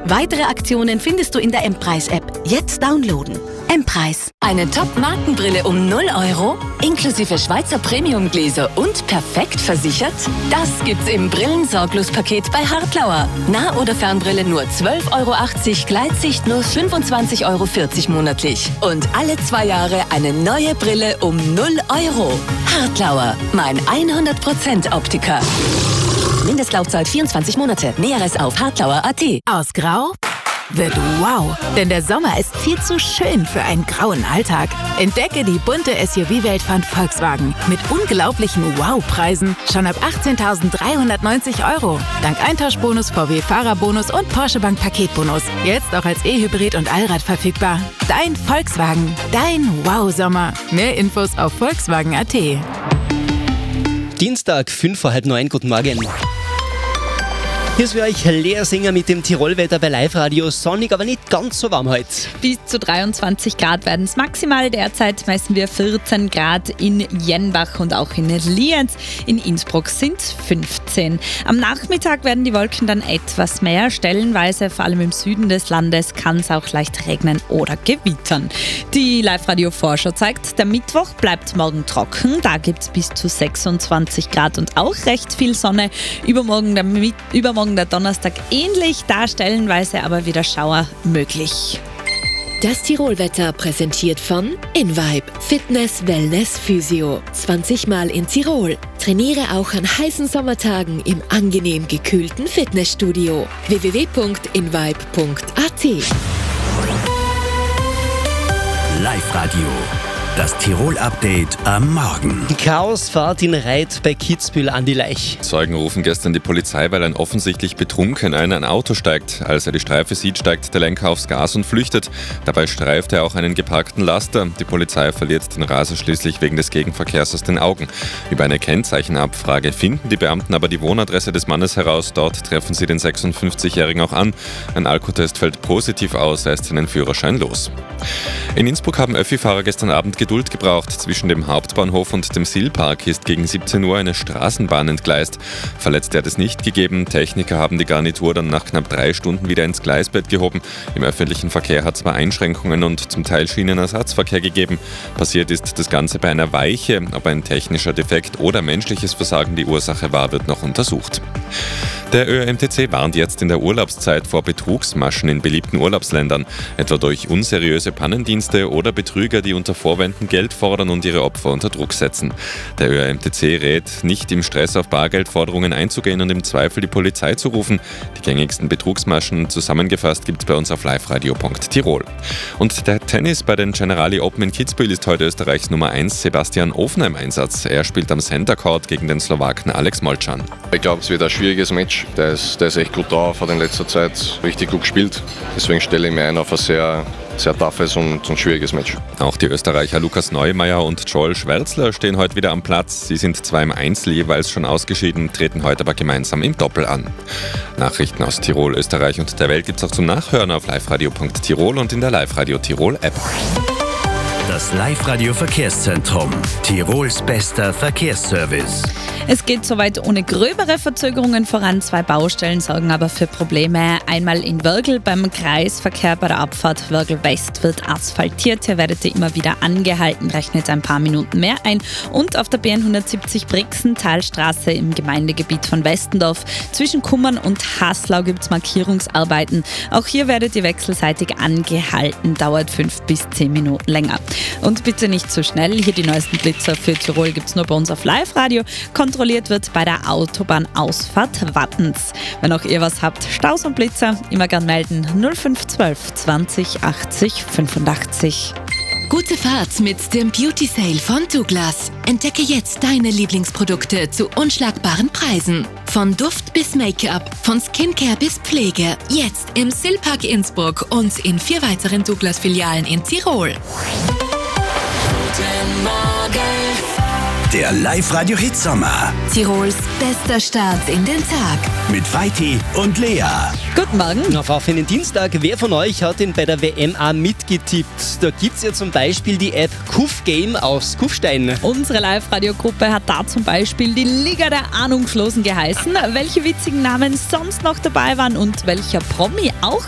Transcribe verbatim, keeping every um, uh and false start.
Weitere Aktionen findest du in der M-Preis-App. Jetzt downloaden. M-Preis. Eine Top-Markenbrille um null Euro, inklusive Schweizer Premium-Gläser und perfekt versichert? Das gibt's im Brillensorglos-Paket bei Hartlauer. Nah- oder Fernbrille nur zwölf Euro achtzig, Gleitsicht nur fünfundzwanzig Euro vierzig monatlich. Und alle zwei Jahre eine neue Brille um null Euro. Hartlauer, mein hundert Prozent Optiker. Mindestlaufzeit vierundzwanzig Monate. Näheres auf hartlauer punkt at. Aus Grau wird wow, denn der Sommer ist viel zu schön für einen grauen Alltag. Entdecke die bunte S U V-Welt von Volkswagen mit unglaublichen Wow-Preisen schon ab achtzehntausenddreihundertneunzig Euro. Dank Eintauschbonus, V W-Fahrerbonus und Porsche Bank Paketbonus. Jetzt auch als E-Hybrid und Allrad verfügbar. Dein Volkswagen, dein Wow-Sommer. Mehr Infos auf volkswagen punkt at. Dienstag, fünf vor halb neun, guten Morgen. Hier ist für euch Lea Singer mit dem Tirolwetter bei Live-Radio. Sonnig, aber nicht ganz so warm heute. Bis zu dreiundzwanzig Grad werden es maximal. Derzeit messen wir vierzehn Grad in Jenbach und auch in Lienz. In Innsbruck sind es fünfzehn. Am Nachmittag werden die Wolken dann etwas mehr. Stellenweise, vor allem im Süden des Landes, kann es auch leicht regnen oder gewittern. Die Live-Radio-Vorschau zeigt, der Mittwoch bleibt morgen trocken. Da gibt es bis zu sechsundzwanzig Grad und auch recht viel Sonne. Übermorgen der, Mit- Übermorgen der Donnerstag ähnlich, da stellenweise aber wieder Schauer möglich. Das Tirolwetter präsentiert von InVibe Fitness, Wellness, Physio. zwanzig Mal in Tirol. Trainiere auch an heißen Sommertagen im angenehm gekühlten Fitnessstudio. w w w punkt invibe punkt a t. Live-Radio. Das Tirol-Update am Morgen. Chaosfahrt in Reit bei Kitzbühel an die Laich. Zeugen rufen gestern die Polizei, weil ein offensichtlich Betrunkener in ein Auto steigt. Als er die Streife sieht, steigt der Lenker aufs Gas und flüchtet. Dabei streift er auch einen geparkten Laster. Die Polizei verliert den Raser schließlich wegen des Gegenverkehrs aus den Augen. Über eine Kennzeichenabfrage finden die Beamten aber die Wohnadresse des Mannes heraus. Dort treffen sie den sechsundfünfzigjährigen auch an. Ein Alkotest fällt positiv aus, er ist seinen Führerschein los. In Innsbruck haben Öffi-Fahrer gestern Abend Geduld gebraucht. Zwischen dem Hauptbahnhof und dem Silpark ist gegen siebzehn Uhr eine Straßenbahn entgleist. Verletzte hat es nicht gegeben. Techniker haben die Garnitur dann nach knapp drei Stunden wieder ins Gleisbett gehoben. Im öffentlichen Verkehr hat es zwar Einschränkungen und zum Teil Schienenersatzverkehr gegeben. Passiert ist das Ganze bei einer Weiche. Ob ein technischer Defekt oder menschliches Versagen die Ursache war, wird noch untersucht. Der Ö M T C warnt jetzt in der Urlaubszeit vor Betrugsmaschen in beliebten Urlaubsländern, etwa durch unseriöse Pannendienste oder Betrüger, die unter Vorwänden Geld fordern und ihre Opfer unter Druck setzen. Der Ö M T C rät, nicht im Stress auf Bargeldforderungen einzugehen und im Zweifel die Polizei zu rufen. Die gängigsten Betrugsmaschen zusammengefasst gibt es bei uns auf liveradio punkt tirol. Und der Tennis bei den Generali Open in Kitzbühel ist heute Österreichs Nummer eins Sebastian Ofner im Einsatz. Er spielt am Center Court gegen den Slowaken Alex Molcan. Ich glaube, es wird ein schwieriges Match. Der ist, der ist echt gut drauf, hat in letzter Zeit richtig gut gespielt. Deswegen stelle ich mir ein auf ein sehr, sehr toughes und, und schwieriges Match. Auch die Österreicher Lukas Neumeier und Joel Schwärzler stehen heute wieder am Platz. Sie sind zwar im Einzel jeweils schon ausgeschieden, treten heute aber gemeinsam im Doppel an. Nachrichten aus Tirol, Österreich und der Welt gibt es auch zum Nachhören auf liveradio punkt tirol und in der Live-Radio Tirol App. Das Live-Radio Verkehrszentrum. Tirols bester Verkehrsservice. Es geht soweit ohne gröbere Verzögerungen voran. Zwei Baustellen sorgen aber für Probleme. Einmal in Wörgl beim Kreisverkehr bei der Abfahrt Wörgl West wird asphaltiert. Hier werdet ihr immer wieder angehalten, rechnet ein paar Minuten mehr ein. Und auf der B N hundertsiebzig Brixen-Talstraße im Gemeindegebiet von Westendorf zwischen Kummern und Haslau gibt es Markierungsarbeiten. Auch hier werdet ihr wechselseitig angehalten, dauert fünf bis zehn Minuten länger. Und bitte nicht zu schnell, hier die neuesten Blitzer für Tirol gibt es nur bei uns auf Live-Radio. Kontrolliert wird bei der Autobahnausfahrt Wattens. Wenn auch ihr was habt, Staus und Blitzer, immer gern melden null fünf eins zwei zwanzig achtzig fünfundachtzig. Gute Fahrt mit dem Beauty Sale von Douglas. Entdecke jetzt deine Lieblingsprodukte zu unschlagbaren Preisen. Von Duft bis Make-up, von Skincare bis Pflege. Jetzt im Silpark Innsbruck und in vier weiteren Douglas-Filialen in Tirol. Guten Morgen. Der Live-Radio-Hitsommer. Tirols bester Start in den Tag. Mit Vaiti und Lea. Guten Morgen. Auf auf einen Dienstag. Wer von euch hat denn bei der W M auch mitgetippt? Da gibt es ja zum Beispiel die App Kuff Game aus Kufstein. Unsere Live-Radio-Gruppe hat da zum Beispiel die Liga der Ahnungslosen geheißen. Welche witzigen Namen sonst noch dabei waren und welcher Promi auch